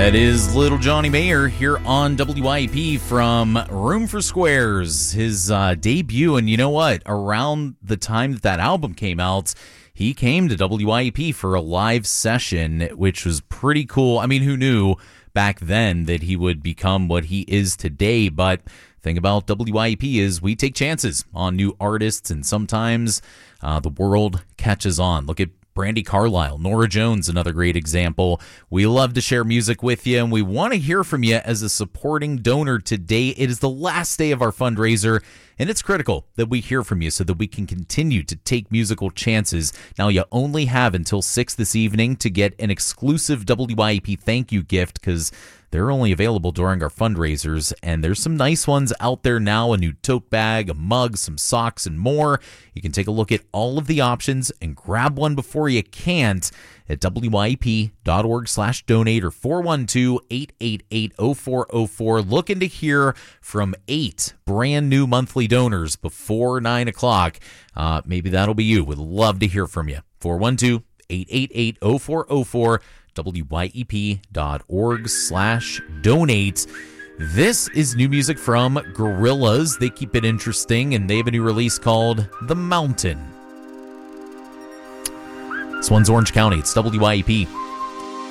That is Little Johnny Mayer here on WYEP from Room for Squares, his debut. And you know what? Around the time that album came out, he came to WYEP for a live session, which was pretty cool. I mean, who knew back then that he would become what he is today? But the thing about WYEP is we take chances on new artists, and sometimes the world catches on. Look at Brandi Carlile, Norah Jones, another great example. We love to share music with you, and we want to hear from you as a supporting donor today. It is the last day of our fundraiser, and it's critical that we hear from you so that we can continue to take musical chances. Now, you only have until 6 this evening to get an exclusive WYEP thank you gift, because they're only available during our fundraisers, and there's some nice ones out there now, a new tote bag, a mug, some socks, and more. You can take a look at all of the options and grab one before you can't at wyep.org/donate or 412-888-0404. Looking to hear from 8 brand new monthly donors before 9 o'clock. Maybe that'll be you. We'd love to hear from you. 412-888-0404. wyep.org/donate. This is new music from Gorillaz. They keep it interesting, and they have a new release called The Mountain. This one's Orange County. It's WYEP.